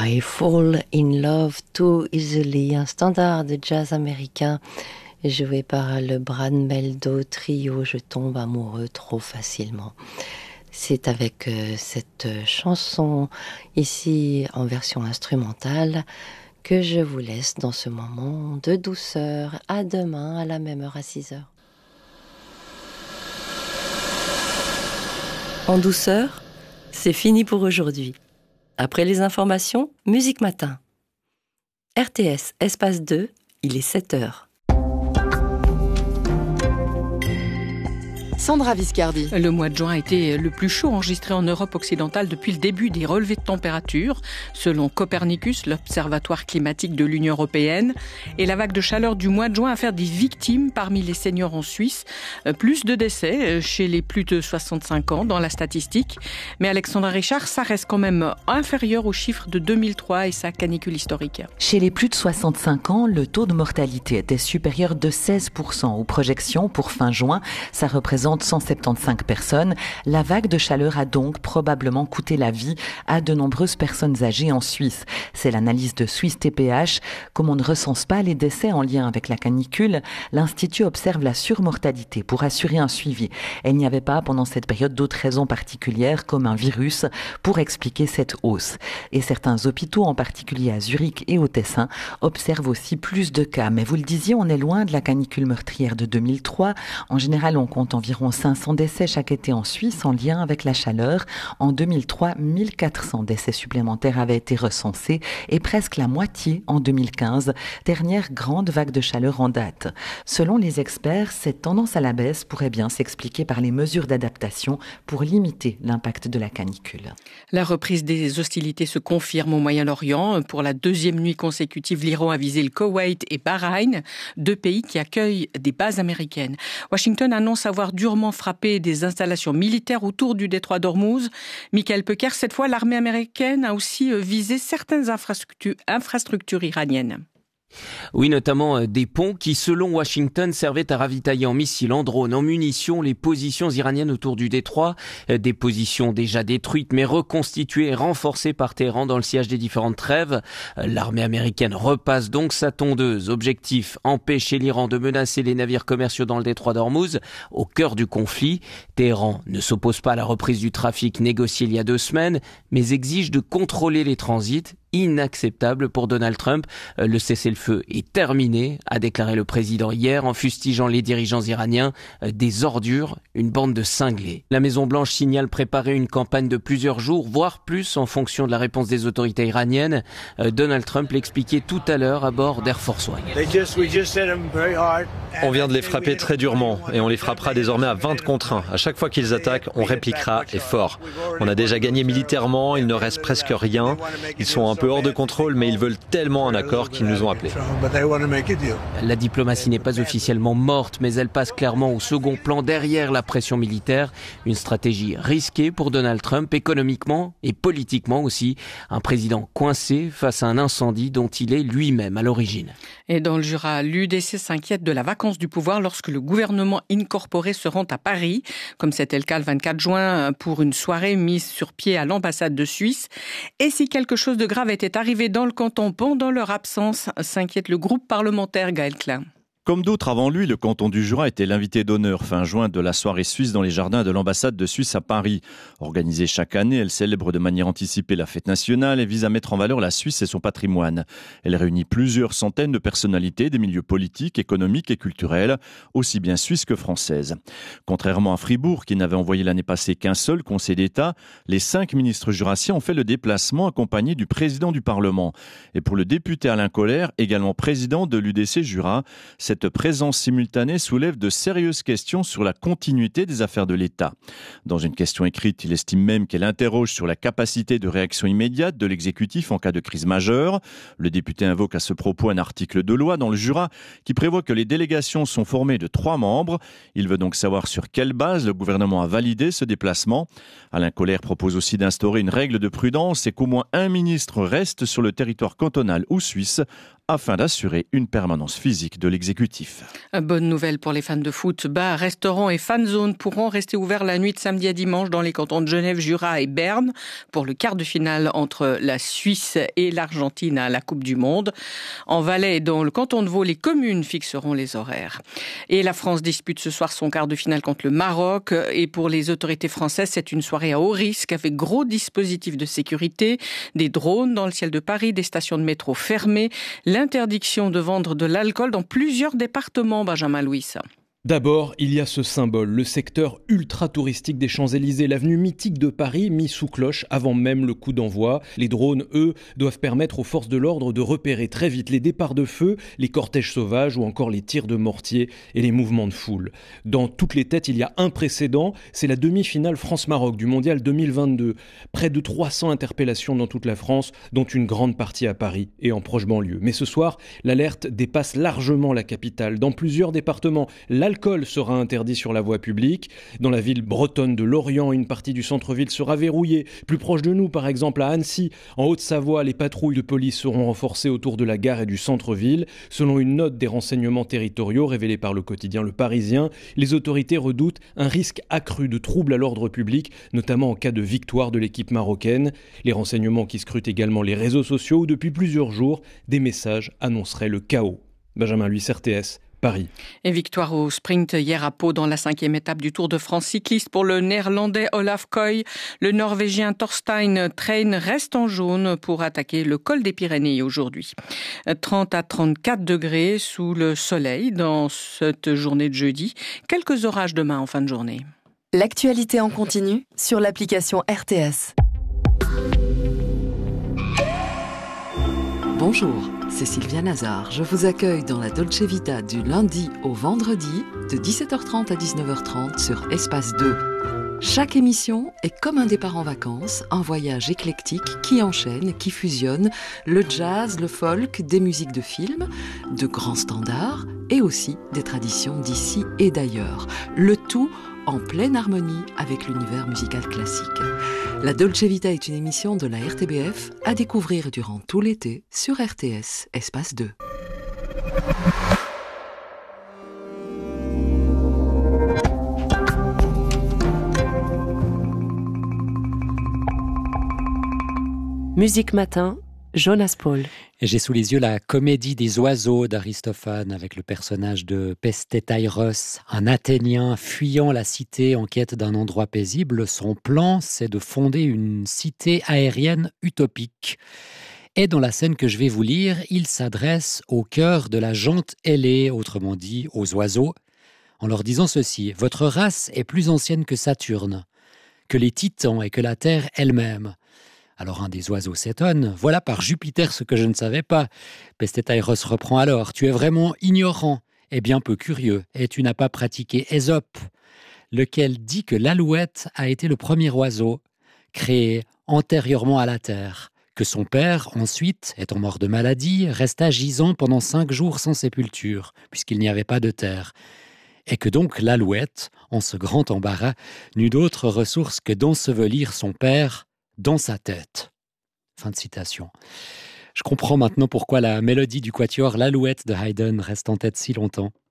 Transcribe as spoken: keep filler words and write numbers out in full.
I Fall in Love Too Easily, un standard de jazz américain joué par le Brad Mehldau Trio, Je tombe amoureux trop facilement. C'est avec euh, cette chanson, ici en version instrumentale, que je vous laisse dans ce moment de douceur. À demain, à la même heure, à six heures. En douceur, c'est fini pour aujourd'hui. Après les informations, Musique Matin. R T S, espace deux, il est sept heures. Sandra Viscardi. Le mois de juin a été le plus chaud enregistré en Europe occidentale depuis le début des relevés de température, selon Copernicus, l'observatoire climatique de l'Union européenne. Et la vague de chaleur du mois de juin a fait des victimes parmi les seniors en Suisse. Plus de décès chez les plus de soixante-cinq ans dans la statistique. Mais Alexandra Richard, ça reste quand même inférieur aux chiffres de deux mille trois et sa canicule historique. Chez les plus de soixante-cinq ans, le taux de mortalité était supérieur de seize pour cent aux projections pour fin juin. Ça représente cent soixante-quinze personnes. La vague de chaleur a donc probablement coûté la vie à de nombreuses personnes âgées en Suisse. C'est l'analyse de Suisse T P H. Comme on ne recense pas les décès en lien avec la canicule, l'Institut observe la surmortalité pour assurer un suivi. Il n'y avait pas pendant cette période d'autres raisons particulières comme un virus pour expliquer cette hausse. Et certains hôpitaux, en particulier à Zurich et au Tessin, observent aussi plus de cas. Mais vous le disiez, on est loin de la canicule meurtrière de deux mille trois. En général, on compte environ cinq cents décès chaque été en Suisse en lien avec la chaleur. En deux mille trois, mille quatre cents décès supplémentaires avaient été recensés et presque la moitié en deux mille quinze, dernière grande vague de chaleur en date. Selon les experts, cette tendance à la baisse pourrait bien s'expliquer par les mesures d'adaptation pour limiter l'impact de la canicule. La reprise des hostilités se confirme au Moyen-Orient. Pour la deuxième nuit consécutive, l'Iran a visé le Koweït et Bahreïn, deux pays qui accueillent des bases américaines. Washington annonce avoir durement frappé des installations militaires autour du détroit d'Ormuz. Michael Pecker, cette fois, l'armée américaine a aussi visé certaines infrastructures, infrastructures iraniennes. Oui, notamment des ponts qui, selon Washington, servaient à ravitailler en missiles, en drones, en munitions les positions iraniennes autour du détroit. Des positions déjà détruites, mais reconstituées et renforcées par Téhéran dans le sillage des différentes trêves. L'armée américaine repasse donc sa tondeuse. Objectif, empêcher l'Iran de menacer les navires commerciaux dans le détroit d'Ormuz, au cœur du conflit. Téhéran ne s'oppose pas à la reprise du trafic négocié il y a deux semaines, mais exige de contrôler les transits. Inacceptable pour Donald Trump. Le cessez-le-feu est terminé, a déclaré le président hier en fustigeant les dirigeants iraniens. Des ordures, une bande de cinglés. La Maison-Blanche signale préparer une campagne de plusieurs jours, voire plus en fonction de la réponse des autorités iraniennes. Donald Trump l'expliquait tout à l'heure à bord d'Air Force One. On vient de les frapper très durement et on les frappera désormais à vingt contre un. À chaque fois qu'ils attaquent, on répliquera et fort. On a déjà gagné militairement, il ne reste presque rien. Ils sont un peu hors de contrôle, mais ils veulent tellement un accord qu'ils nous ont appelés. La diplomatie n'est pas officiellement morte, mais elle passe clairement au second plan derrière la pression militaire. Une stratégie risquée pour Donald Trump, économiquement et politiquement aussi. Un président coincé face à un incendie dont il est lui-même à l'origine. Et dans le Jura, l'U D C s'inquiète de la vacance du pouvoir lorsque le gouvernement incorporé se rend à Paris, comme c'était le cas le vingt-quatre juin pour une soirée mise sur pied à l'ambassade de Suisse. Et si quelque chose de grave était arrivé dans le canton pendant leur absence, s'inquiète le groupe parlementaire Gaël Klein. Comme d'autres avant lui, le canton du Jura était l'invité d'honneur fin juin de la soirée suisse dans les jardins de l'ambassade de Suisse à Paris. Organisée chaque année, elle célèbre de manière anticipée la fête nationale et vise à mettre en valeur la Suisse et son patrimoine. Elle réunit plusieurs centaines de personnalités des milieux politiques, économiques et culturels, aussi bien suisses que françaises. Contrairement à Fribourg, qui n'avait envoyé l'année passée qu'un seul conseil d'État, les cinq ministres jurassiens ont fait le déplacement accompagnés du président du Parlement. Et pour le député Alain Colère, également président de l'U D C Jura, cette présence simultanée soulève de sérieuses questions sur la continuité des affaires de l'État. Dans une question écrite, il estime même qu'elle interroge sur la capacité de réaction immédiate de l'exécutif en cas de crise majeure. Le député invoque à ce propos un article de loi dans le Jura qui prévoit que les délégations sont formées de trois membres. Il veut donc savoir sur quelle base le gouvernement a validé ce déplacement. Alain Colère propose aussi d'instaurer une règle de prudence et qu'au moins un ministre reste sur le territoire cantonal ou suisse afin d'assurer une permanence physique de l'exécutif. Bonne nouvelle pour les fans de foot. Bars, restaurants et fan zones pourront rester ouverts la nuit de samedi à dimanche dans les cantons de Genève, Jura et Berne pour le quart de finale entre la Suisse et l'Argentine à la Coupe du Monde. En Valais, dans le canton de Vaud, les communes fixeront les horaires. Et la France dispute ce soir son quart de finale contre le Maroc. Et pour les autorités françaises, c'est une soirée à haut risque avec gros dispositifs de sécurité, des drones dans le ciel de Paris, des stations de métro fermées, l'interdiction de vendre de l'alcool dans plusieurs départements, Benjamin Louis. D'abord, il y a ce symbole, le secteur ultra-touristique des Champs-Élysées, l'avenue mythique de Paris, mis sous cloche avant même le coup d'envoi. Les drones, eux, doivent permettre aux forces de l'ordre de repérer très vite les départs de feu, les cortèges sauvages ou encore les tirs de mortier et les mouvements de foule. Dans toutes les têtes, il y a un précédent, c'est la demi-finale France-Maroc du Mondial deux mille vingt-deux. Près de trois cents interpellations dans toute la France, dont une grande partie à Paris et en proche banlieue. Mais ce soir, l'alerte dépasse largement la capitale. Dans plusieurs départements, l'alcool L'alcool sera interdit sur la voie publique. Dans la ville bretonne de Lorient, une partie du centre-ville sera verrouillée. Plus proche de nous, par exemple, à Annecy, en Haute-Savoie, les patrouilles de police seront renforcées autour de la gare et du centre-ville. Selon une note des renseignements territoriaux révélée par le quotidien Le Parisien, les autorités redoutent un risque accru de troubles à l'ordre public, notamment en cas de victoire de l'équipe marocaine. Les renseignements qui scrutent également les réseaux sociaux où depuis plusieurs jours, des messages annonceraient le chaos. Benjamin Louis, R T S. Paris. Et victoire au sprint hier à Pau dans la cinquième étape du Tour de France cycliste pour le néerlandais Olaf Koy. Le norvégien Thorstein Train reste en jaune pour attaquer le col des Pyrénées aujourd'hui. trente à trente-quatre degrés sous le soleil dans cette journée de jeudi. Quelques orages demain en fin de journée. L'actualité en continu sur l'application R T S. Bonjour, c'est Sylvia Nazar. Je vous accueille dans la Dolce Vita du lundi au vendredi de dix-sept heures trente à dix-neuf heures trente sur Espace deux. Chaque émission est comme un départ en vacances, un voyage éclectique qui enchaîne, qui fusionne le jazz, le folk, des musiques de films, de grands standards et aussi des traditions d'ici et d'ailleurs. Le tout en pleine harmonie avec l'univers musical classique. La Dolce Vita est une émission de la R T B F à découvrir durant tout l'été sur R T S Espace deux. Musique Matin, Jonas Paul. J'ai sous les yeux la comédie des oiseaux d'Aristophane avec le personnage de Pestétaïros, un Athénien fuyant la cité en quête d'un endroit paisible. Son plan, c'est de fonder une cité aérienne utopique. Et dans la scène que je vais vous lire, il s'adresse au cœur de la gente ailée, autrement dit aux oiseaux, en leur disant ceci: « Votre race est plus ancienne que Saturne, que les titans et que la Terre elle-même. » Alors un des oiseaux s'étonne. « Voilà par Jupiter ce que je ne savais pas. » Pestétaïros reprend alors. « Tu es vraiment ignorant et bien peu curieux, et tu n'as pas pratiqué Ésope, lequel dit que l'alouette a été le premier oiseau créé antérieurement à la Terre, que son père, ensuite, étant mort de maladie, resta gisant pendant cinq jours sans sépulture, puisqu'il n'y avait pas de terre, et que donc l'alouette, en ce grand embarras, n'eut d'autre ressource que d'ensevelir son père dans sa tête. » Fin de citation. Je comprends maintenant pourquoi la mélodie du quatuor L'Alouette de Haydn reste en tête si longtemps.